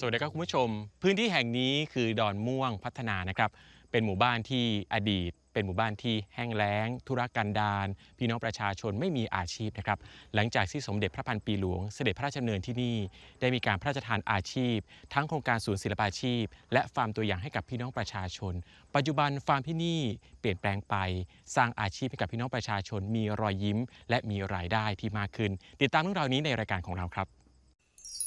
วัสดีครับคุณผู้ชมพื้นที่แห่งนี้คือดอนม่วงพัฒนานะครับเป็นหมู่บ้านที่อดีตเป็นหมู่บ้านที่แห้งแล้งธุรกันดารพี่น้องประชาชนไม่มีอาชีพนะครับหลังจากที่สมเด็จพระพันปีหลวงเสด็จพระราชดำเนินที่นี่ได้มีการพระราชทานอาชีพทั้งโครงการศูนย์ศิลปาชีพและฟาร์มตัวอย่างให้กับพี่น้องประชาชนปัจจุบันฟาร์มที่นี่เปลี่ยนแปลงไปสร้างอาชีพให้กับพี่น้องประชาชนมีรอยยิ้มและมีรายได้ที่มากขึ้นติดตามเรื่องราวนี้ในรายการของเราครับ